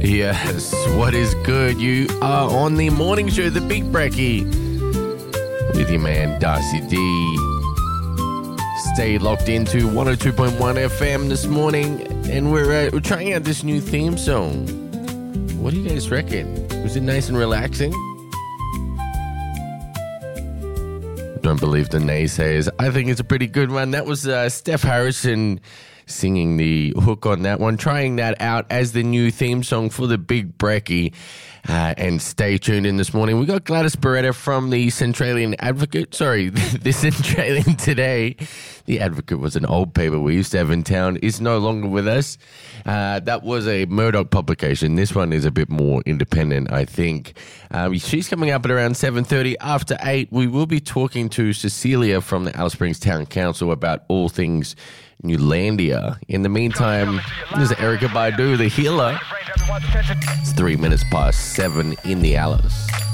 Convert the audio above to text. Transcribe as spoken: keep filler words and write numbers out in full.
Yes, what is good? You are on the morning show, The Big Brekkie, with your man Darcy D. Stay locked into one oh two point one F M this morning, and we're uh, we're trying out this new theme song. What do you guys reckon? Was it nice and relaxing? Don't believe the naysayers. I think it's a pretty good one. That was uh, Steph Harrison singing the hook on that one, trying that out as the new theme song for The Big Brekkie. Uh, and stay tuned in this morning. We got Gladys Beretta from the Centralian Advocate. Sorry, the Centralian Today. The Advocate was an old paper we used to have in town. Is no longer with us. Uh, that was a Murdoch publication. This one is a bit more independent, I think. Uh, she's coming up at around seven thirty. After eight, we will be talking to Cecilia from the Alice Springs Town Council about all things Newlandia. In the meantime, there's Erykah Badu, the healer. It's three minutes past seven in the Alice.